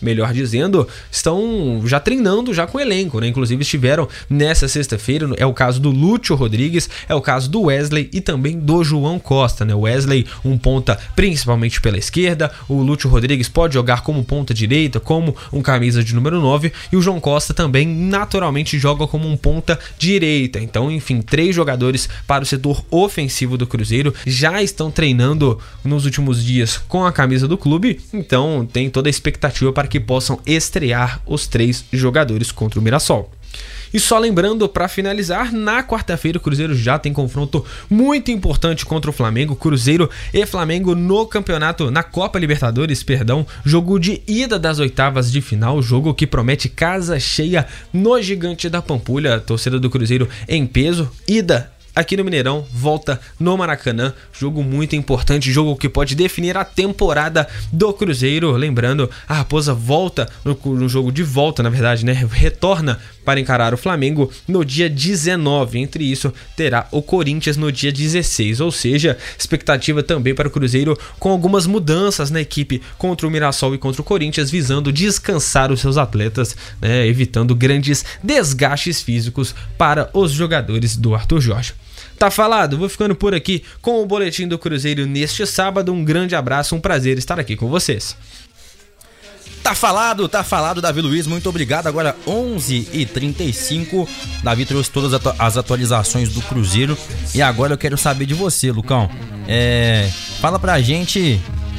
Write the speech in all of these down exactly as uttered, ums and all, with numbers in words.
melhor dizendo, estão já treinando já com o elenco, né? Inclusive estiveram nessa sexta-feira, é o caso do Lúcio Rodrigues, é o caso do Wesley e também do João Costa, né? O Wesley, um ponta principalmente pela esquerda, o Lúcio Rodrigues pode jogar como ponta direita, como um camisa de número nove, e o João Costa também naturalmente joga como um ponta direita. Então, enfim, três jogadores para o setor ofensivo do Cruzeiro já estão treinando nos últimos dias com a camisa do clube, então tem toda a expectativa para que possam estrear os três jogadores contra o Mirassol. E só lembrando, para finalizar, na quarta-feira o Cruzeiro já tem confronto muito importante contra o Flamengo. Cruzeiro e Flamengo no campeonato, na Copa Libertadores, perdão, jogo de ida das oitavas de final, jogo que promete casa cheia no Gigante da Pampulha. A torcida do Cruzeiro em peso, ida aqui no Mineirão, volta no Maracanã, jogo muito importante, jogo que pode definir a temporada do Cruzeiro. Lembrando, a Raposa volta no, no jogo de volta, na verdade, né? Retorna para encarar o Flamengo no dia dezenove. Entre isso, terá o Corinthians no dia dezesseis. Ou seja, expectativa também para o Cruzeiro com algumas mudanças na equipe contra o Mirassol e contra o Corinthians, visando descansar os seus atletas, né? Evitando grandes desgastes físicos para os jogadores do Arthur Jorge. Tá falado? Vou ficando por aqui com o Boletim do Cruzeiro neste sábado. Um grande abraço, um prazer estar aqui com vocês. Tá falado, tá falado, Davi Luiz, muito obrigado. Agora onze e trinta e cinco, Davi trouxe todas as atualizações do Cruzeiro. E agora eu quero saber de você, Lucão. É, fala pra gente,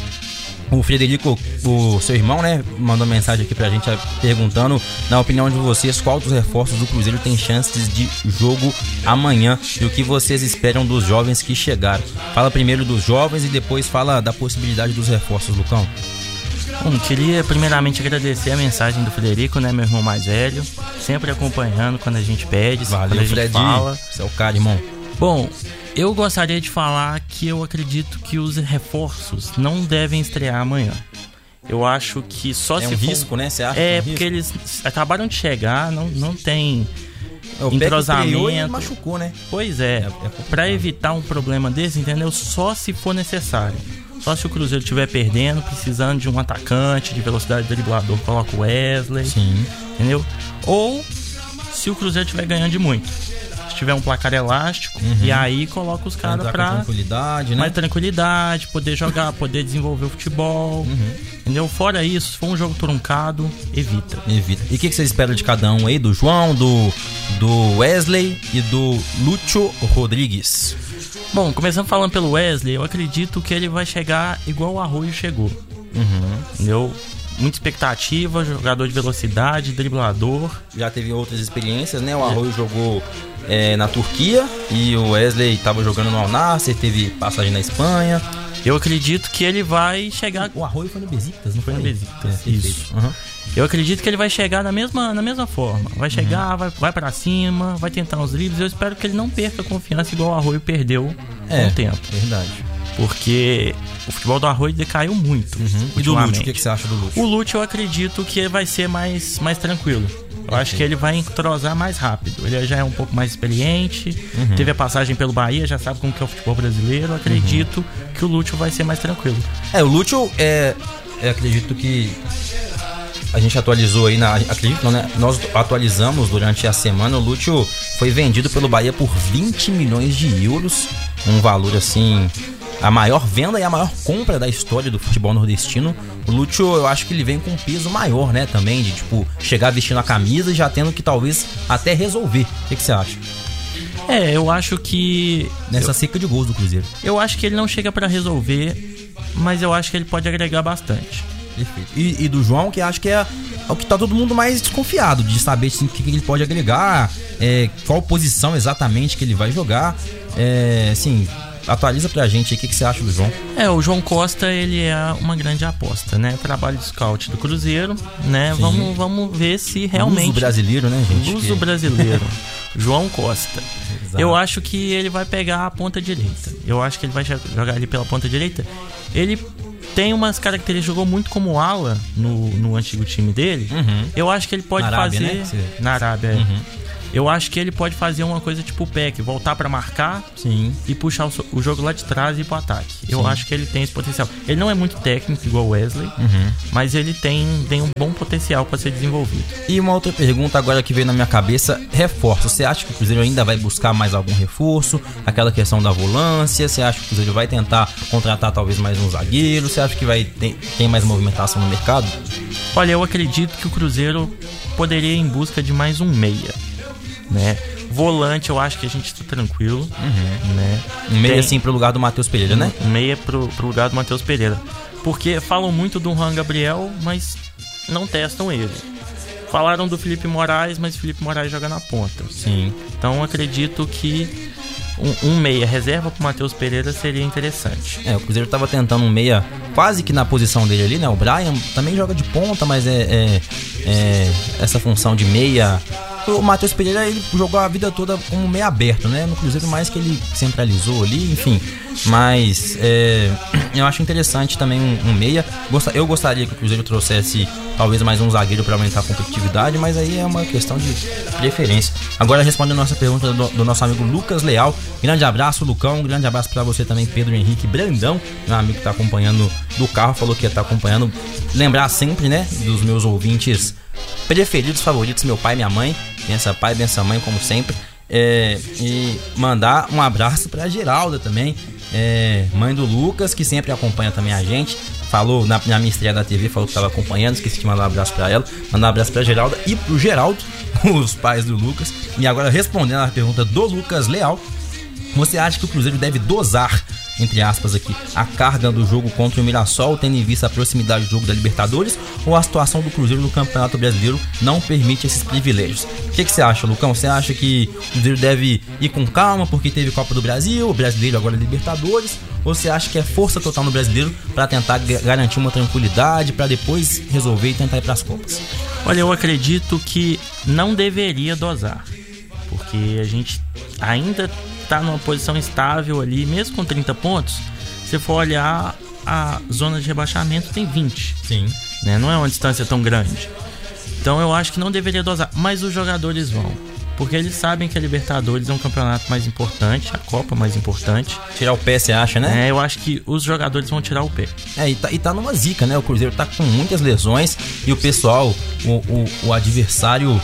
o Frederico, o seu irmão, né, mandou mensagem aqui pra gente perguntando, na opinião de vocês, qual dos reforços do Cruzeiro tem chances de jogo amanhã e o que vocês esperam dos jovens que chegaram. Fala primeiro dos jovens e depois fala da possibilidade dos reforços, Lucão. Bom, queria primeiramente agradecer a mensagem do Frederico, né, meu irmão mais velho, sempre acompanhando quando a gente pede, Valeu, quando a gente Fred, fala. Você é o cara, irmão. Bom, eu gostaria de falar que eu acredito que os reforços não devem estrear amanhã. Eu acho que só é se um for... risco, né? Você acha é, que é um porque risco? eles acabaram de chegar, não, não tem o entrosamento. E machucou, né? Pois é, é, é para evitar um problema desse, entendeu? Só se for necessário. Só se o Cruzeiro estiver perdendo, precisando de um atacante de velocidade driblador, coloca o Wesley. Sim. Entendeu? Ou se o Cruzeiro estiver ganhando de muito. Se tiver um placar elástico, uhum. e aí coloca os caras pra tranquilidade, né? mais tranquilidade, poder jogar, poder desenvolver o futebol. Uhum. Entendeu? Fora isso, se for um jogo truncado, evita. Evita. E o que, que você espera de cada um aí? Do João, do, do Wesley e do Lúcio Rodrigues? Bom, começando falando pelo Wesley, eu acredito que ele vai chegar igual o Arroio chegou. Uhum. Entendeu? Muita expectativa, jogador de velocidade, driblador. Já teve outras experiências, né? O Arroio é. jogou é, na Turquia e o Wesley estava jogando no Al Nassr, teve passagem na Espanha. Eu acredito que ele vai chegar... O Arroio foi no Besiktas, não foi? Foi no Besiktas, é, isso. Uhum. Eu acredito que ele vai chegar na mesma, na mesma forma. Vai chegar, uhum. vai, vai pra cima, vai tentar uns dribles. Eu espero que ele não perca a confiança igual o Arroio perdeu é, com o tempo. Verdade. Porque o futebol do Arroio decaiu muito. Uhum. E do Lúcio, o que, que você acha do Lúcio? O Lúcio eu acredito que vai ser mais, mais tranquilo. Eu okay. acho que ele vai entrosar mais rápido. Ele já é um pouco mais experiente, uhum. teve a passagem pelo Bahia, já sabe como que é o futebol brasileiro. Eu acredito uhum. que o Lúcio vai ser mais tranquilo. É, o Lúcio, é, é, acredito que a gente atualizou aí, na, acredito não, né? Nós atualizamos durante a semana. O Lúcio foi vendido pelo Bahia por vinte milhões de euros, um valor assim... a maior venda e a maior compra da história do futebol nordestino. O Lúcio, eu acho que ele vem com um peso maior, né, também, de tipo, chegar vestindo a camisa e já tendo que talvez até resolver. O que, que você acha? É, eu acho que... Nessa eu... seca de gols do Cruzeiro. Eu acho que ele não chega pra resolver, mas eu acho que ele pode agregar bastante. Perfeito. E, e do João, que acho que é, é o que tá todo mundo mais desconfiado, de saber assim, o que, que ele pode agregar, é, qual posição exatamente que ele vai jogar, é, assim... Atualiza pra gente aí, o que, que você acha do João? É, o João Costa, ele é uma grande aposta, né? Trabalho de scout do Cruzeiro, né? Vamos, vamos ver se realmente... Luso brasileiro, né, gente? Luso que... brasileiro. João Costa. Exato. Eu acho que ele vai pegar a ponta direita. Eu acho que ele vai jogar ali pela ponta direita. Ele tem umas características, jogou muito como ala no, no antigo time dele. Uhum. Eu acho que ele pode na Arábia, fazer... Né? Na Arábia, é. Uhum. Eu acho que ele pode fazer uma coisa tipo o Peck, voltar pra marcar Sim. e puxar o, o jogo lá de trás e ir pro ataque. Eu Sim. acho que ele tem esse potencial. Ele não é muito técnico igual o Wesley, Uhum. mas ele tem, tem um bom potencial para ser desenvolvido. E uma outra pergunta agora que veio na minha cabeça, reforço. Você acha que o Cruzeiro ainda vai buscar mais algum reforço? Aquela questão da volância, você acha que o Cruzeiro vai tentar contratar talvez mais um zagueiro? Você acha que vai ter, tem mais movimentação no mercado? Olha, eu acredito que o Cruzeiro poderia ir em busca de mais um meia, né? Volante, eu acho que a gente tá tranquilo, Uhum. né? Um meia Tem- assim pro lugar do Matheus Pereira, né? Um meia pro, pro lugar do Matheus Pereira. Porque falam muito do Juan Gabriel, mas não testam ele. Falaram do Felipe Moraes, mas Felipe Moraes joga na ponta. Sim. Então acredito que um, um meia reserva pro Matheus Pereira seria interessante. É, o Cruzeiro tava tentando um meia quase que na posição dele ali, né? O Brian também joga de ponta, mas é, é, é essa função de meia. O Matheus Pereira, ele jogou a vida toda como meia aberto, né? No Cruzeiro mais que ele centralizou ali, enfim. Mas é, eu acho interessante também um, um meia. Gosta- Eu gostaria que o Cruzeiro trouxesse talvez mais um zagueiro para aumentar a competitividade, mas aí é uma questão de preferência. Agora respondendo a nossa pergunta do, do nosso amigo Lucas Leal. Grande abraço, Lucão. Grande abraço para você também, Pedro Henrique Brandão, meu amigo que tá acompanhando do carro, falou que ia estar acompanhando. Lembrar sempre, né, dos meus ouvintes preferidos, favoritos, meu pai e minha mãe. Bença pai, bença mãe, como sempre. É, e mandar um abraço pra Geralda também, é, mãe do Lucas, que sempre acompanha também a gente. Falou na, na minha estreia da T V, falou que estava acompanhando, esqueci de mandar um abraço pra ela. Mandar um abraço pra Geralda e pro Geraldo, os pais do Lucas. E agora respondendo a pergunta do Lucas Leal, você acha que o Cruzeiro deve dosar, entre aspas aqui, a carga do jogo contra o Mirassol, tendo em vista a proximidade do jogo da Libertadores, ou a situação do Cruzeiro no Campeonato Brasileiro não permite esses privilégios? O que, que você acha, Lucão? Você acha que o Cruzeiro deve ir com calma porque teve Copa do Brasil, o Brasileiro agora é Libertadores, ou você acha que é força total no Brasileiro para tentar g- garantir uma tranquilidade para depois resolver e tentar ir para as Copas? Olha, eu acredito que não deveria dosar, porque a gente ainda tá numa posição estável ali, mesmo com trinta pontos. Se for olhar, a zona de rebaixamento tem vinte, Sim. né? Não é uma distância tão grande. Então eu acho que não deveria dosar, mas os jogadores vão, porque eles sabem que a Libertadores é um campeonato mais importante, a Copa mais importante. Tirar o pé, você acha, né? É, eu acho que os jogadores vão tirar o pé. É, e tá, e tá numa zica, né? O Cruzeiro tá com muitas lesões e o pessoal, o, o, o adversário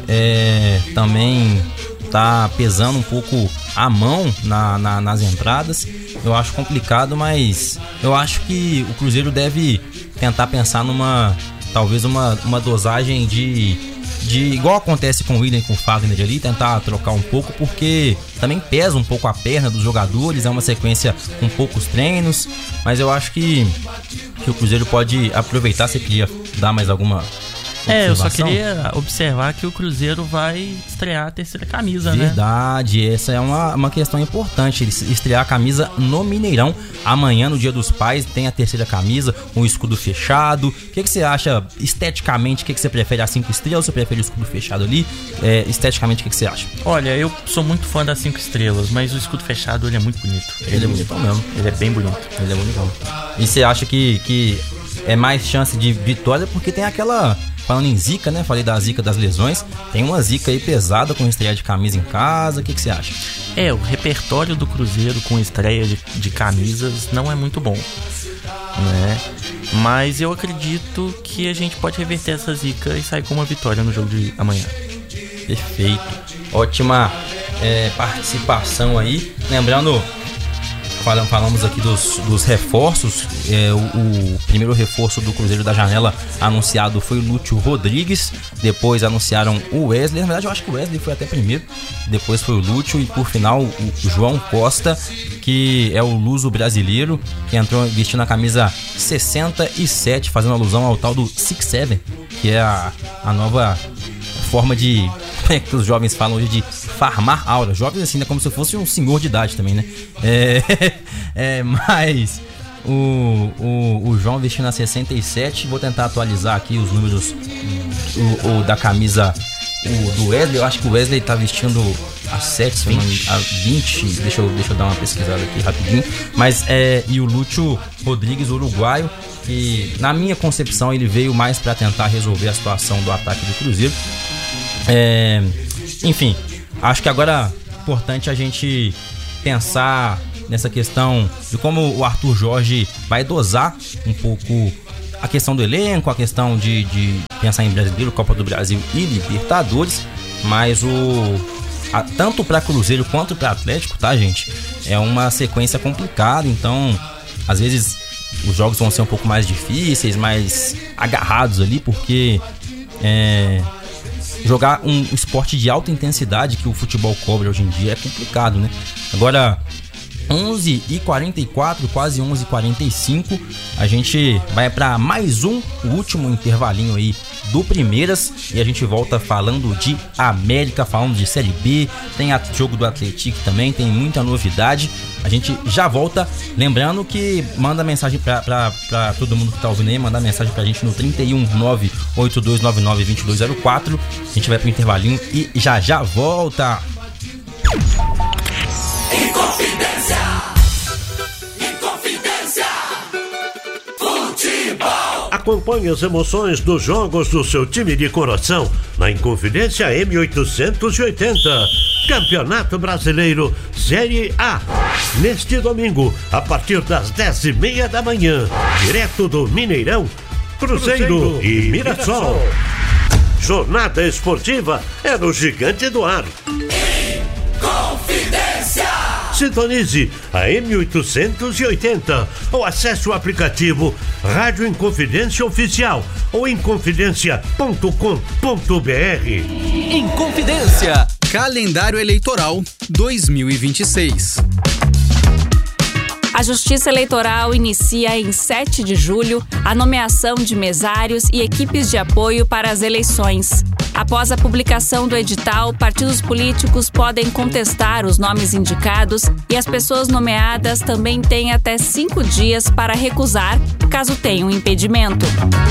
é, também tá pesando um pouco a mão na, na, nas entradas. Eu acho complicado, mas eu acho que o Cruzeiro deve tentar pensar numa, talvez uma, uma dosagem de, de igual acontece com o William e com o Fagner ali, tentar trocar um pouco, porque também pesa um pouco a perna dos jogadores, é uma sequência com poucos treinos, mas eu acho que, que o Cruzeiro pode aproveitar. Você queria dar mais alguma É, eu só observação? queria observar que o Cruzeiro vai estrear a terceira camisa, né? Verdade, essa é uma, uma questão importante. Ele estrear a camisa no Mineirão. Amanhã, no Dia dos Pais, tem a terceira camisa, um escudo fechado. O que, que você acha esteticamente? O que, que você prefere? As cinco estrelas? Você prefere o escudo fechado ali? É, esteticamente, o que, que você acha? Olha, eu sou muito fã das cinco estrelas, mas o escudo fechado ele é muito bonito. Ele é bonitão mesmo. Ele é bem bonito. Ele é bonitão. E você acha que, que é mais chance de vitória porque tem aquela... Falando em zica, né? Falei da zica das lesões. Tem uma zica aí pesada com estreia de camisa em casa. O que, que você acha? É, o repertório do Cruzeiro com estreia de, de camisas não é muito bom, né? Mas eu acredito que a gente pode reverter essa zica e sair com uma vitória no jogo de amanhã. Perfeito. Ótima é, participação aí. Lembrando, falam, falamos aqui dos, dos reforços. É, o, o primeiro reforço do Cruzeiro da janela anunciado foi o Lúcio Rodrigues. Depois anunciaram o Wesley. Na verdade, eu acho que o Wesley foi até primeiro. Depois foi o Lúcio. E por final, o João Costa, que é o luso brasileiro, que entrou vestindo a camisa sessenta e sete, fazendo alusão ao tal do six seven, que é a, a nova forma de... Como é que os jovens falam hoje? De farmar aura. Jovens assim, né? Como se fosse um senhor de idade também, né? É, é, mas o, o, o João vestindo a sessenta e sete. Vou tentar atualizar aqui os números o, o, da camisa o, do Wesley. Eu acho que o Wesley tá vestindo a sete, vinte. A vinte. Deixa eu, deixa eu dar uma pesquisada aqui rapidinho. Mas é, e o Lúcio Rodrigues, uruguaio, que na minha concepção ele veio mais para tentar resolver a situação do ataque do Cruzeiro. É, Enfim, acho que agora é importante a gente pensar nessa questão de como o Arthur Jorge vai dosar um pouco a questão do elenco, a questão de, de pensar em Brasileiro, Copa do Brasil e Libertadores, mas o a, tanto para Cruzeiro quanto para Atlético, tá, gente? É uma sequência complicada, então às vezes os jogos vão ser um pouco mais difíceis, mais agarrados ali, porque é, jogar um esporte de alta intensidade que o futebol cobra hoje em dia é complicado, né? Agora, onze e quarenta e quatro, quase onze e quarenta e cinco, a gente vai para mais um, o último intervalinho aí do Primeiras, e a gente volta falando de América, falando de Série B, tem a, jogo do Atlético também, tem muita novidade. A gente já volta, lembrando que manda mensagem pra, pra, pra todo mundo que tá ouvindo aí, manda mensagem pra gente no trinta e um, nove oito dois nove nove, dois dois zero quatro. A gente vai pro intervalinho e já já volta. Inconfidência, Inconfidência, futebol. Acompanhe as emoções dos jogos do seu time de coração na Inconfidência M oitocentos e oitenta. Campeonato Brasileiro Série A. Neste domingo, a partir das dez e meia da manhã, direto do Mineirão, Cruzeiro, Cruzeiro e Mirassol. Mirassol. Jornada esportiva é no Gigante do Ar. Inconfidência. Sintonize a M oitocentos e oitenta ou acesse o aplicativo Rádio Inconfidência Oficial ou inconfidência ponto com ponto br. Inconfidência. Calendário Eleitoral dois mil e vinte e seis. A Justiça Eleitoral inicia em sete de julho a nomeação de mesários e equipes de apoio para as eleições. Após a publicação do edital, partidos políticos podem contestar os nomes indicados e as pessoas nomeadas também têm até cinco dias para recusar, caso tenham impedimento.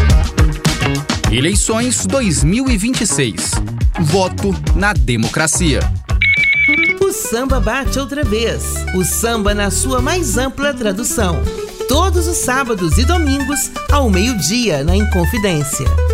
Eleições dois mil e vinte e seis. Voto na democracia. O samba bate outra vez. O samba na sua mais ampla tradução. Todos os sábados e domingos, ao meio-dia, na Inconfidência.